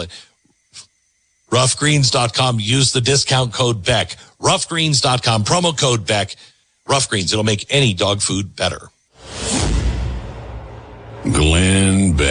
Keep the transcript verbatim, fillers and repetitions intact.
it. rough greens dot com. Use the discount code Beck. rough greens dot com. Promo code Beck. Rough Greens. It'll make any dog food better. Glenn Beck.